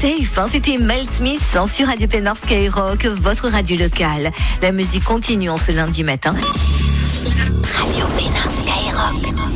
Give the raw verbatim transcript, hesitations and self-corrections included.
Safe, hein, c'était Mel Smith hein, sur Radio Pénard Skyrock, votre radio locale. La musique continue en ce lundi matin. Radio Pénard Skyrock.